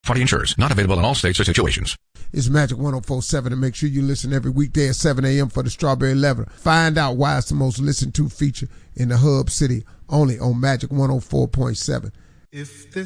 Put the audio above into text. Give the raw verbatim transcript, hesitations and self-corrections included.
Party insurers. Not available in all states or situations. It's Magic one oh four point seven, and make sure you listen every weekday at seven a.m. for the Strawberry Letter. Find out why it's the most listened to feature in the Hub City, only on Magic one oh four point seven. If this